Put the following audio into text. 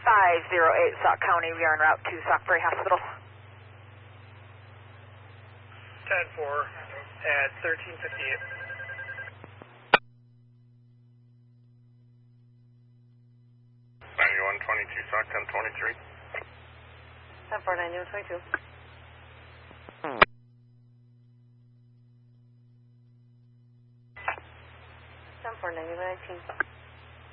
508 Sauk County. We are en route to Saukberry Hospital. 10-4 at 1358. 9122 Sauk 1023. 10-4, 9122. 10-4, 9119.